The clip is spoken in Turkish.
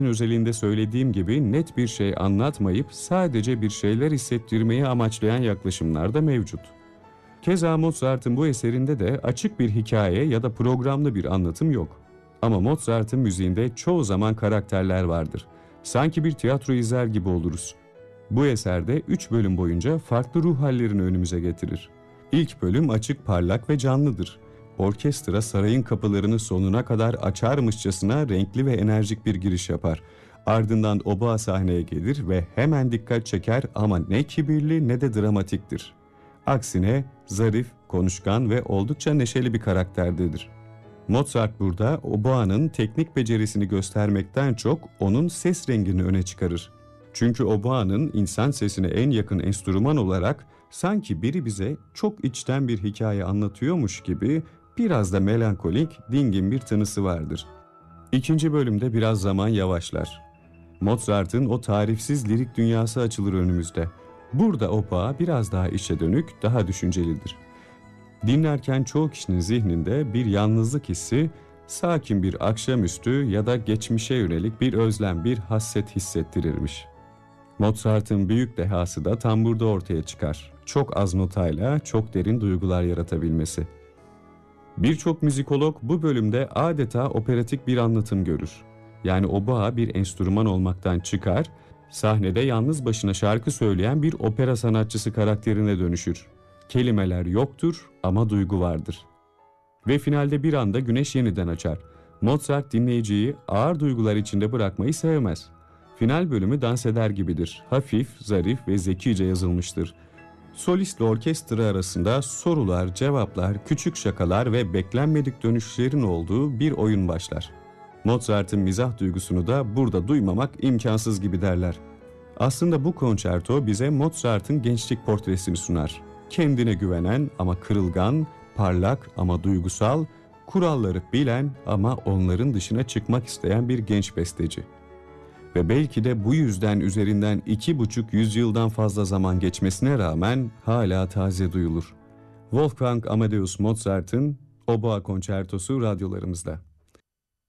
özelinde söylediğim gibi net bir şey anlatmayıp sadece bir şeyler hissettirmeyi amaçlayan yaklaşımlar da mevcut. Keza Mozart'ın bu eserinde de açık bir hikaye ya da programlı bir anlatım yok. Ama Mozart'ın müziğinde çoğu zaman karakterler vardır. Sanki bir tiyatro izler gibi oluruz. Bu eserde 3 bölüm boyunca farklı ruh hallerini önümüze getirir. İlk bölüm açık, parlak ve canlıdır. Orkestra sarayın kapılarını sonuna kadar açarmışçasına renkli ve enerjik bir giriş yapar. Ardından oboa sahneye gelir ve hemen dikkat çeker ama ne kibirli ne de dramatiktir. Aksine zarif, konuşkan ve oldukça neşeli bir karakterdedir. Mozart burada oboanın teknik becerisini göstermekten çok onun ses rengini öne çıkarır. Çünkü oboanın insan sesine en yakın enstrüman olarak sanki biri bize çok içten bir hikaye anlatıyormuş gibi biraz da melankolik, dingin bir tınısı vardır. İkinci bölümde biraz zaman yavaşlar. Mozart'ın o tarifsiz lirik dünyası açılır önümüzde. Burada oboa biraz daha içe dönük, daha düşüncelidir. Dinlerken çoğu kişinin zihninde bir yalnızlık hissi, sakin bir akşamüstü ya da geçmişe yönelik bir özlem, bir hasret hissettirirmiş. Mozart'ın büyük dehası da tam burada ortaya çıkar. Çok az notayla çok derin duygular yaratabilmesi. Birçok müzikolog bu bölümde adeta operatik bir anlatım görür. Yani oboa bir enstrüman olmaktan çıkar, sahnede yalnız başına şarkı söyleyen bir opera sanatçısı karakterine dönüşür. Kelimeler yoktur ama duygu vardır. Ve finalde bir anda güneş yeniden açar. Mozart dinleyiciyi ağır duygular içinde bırakmayı sevmez. Final bölümü dans eder gibidir. Hafif, zarif ve zekice yazılmıştır. Solistle orkestra arasında sorular, cevaplar, küçük şakalar ve beklenmedik dönüşlerin olduğu bir oyun başlar. Mozart'ın mizah duygusunu da burada duymamak imkansız gibi derler. Aslında bu konçerto bize Mozart'ın gençlik portresini sunar. Kendine güvenen ama kırılgan, parlak ama duygusal, kuralları bilen ama onların dışına çıkmak isteyen bir genç besteci. Ve belki de bu yüzden üzerinden 2,5 yüzyıldan fazla zaman geçmesine rağmen hala taze duyulur. Wolfgang Amadeus Mozart'ın Oboa Konçertosu radyolarımızda.